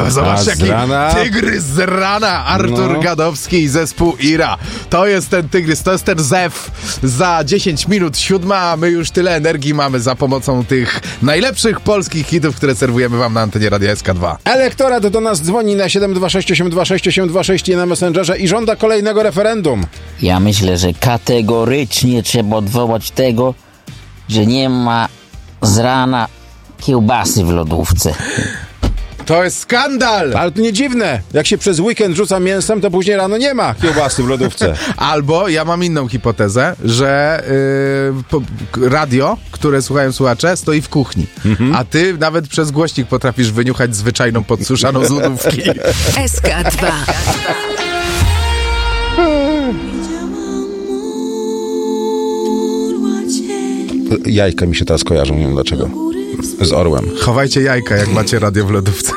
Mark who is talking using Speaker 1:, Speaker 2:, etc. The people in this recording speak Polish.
Speaker 1: Zobacz, jaki tygrys z rana. Artur Gadowski i zespół Ira. To jest ten tygrys, to jest ten zew. Za 10 minut 7, a my już tyle energii mamy za pomocą tych najlepszych polskich hitów, które serwujemy wam na antenie Radia SK2.
Speaker 2: Elektorat do nas dzwoni na 726826826 i na Messengerze i żąda kolejnego referendum.
Speaker 3: Ja myślę, że kategorycznie trzeba odwołać tego, że nie ma z rana kiełbasy w lodówce.
Speaker 1: To jest skandal!
Speaker 2: Ale to nie dziwne. Jak się przez weekend rzuca mięsem, to później rano nie ma kiełbasy w lodówce.
Speaker 1: Albo ja mam inną hipotezę, że radio, które słuchają słuchacze, stoi w kuchni. A ty nawet przez głośnik potrafisz wyniuchać zwyczajną podsuszaną z lodówki.
Speaker 4: SK2.
Speaker 2: Jajka mi się teraz kojarzą, nie wiem dlaczego. Z orłem.
Speaker 1: Chowajcie jajka, jak macie radio w lodówce.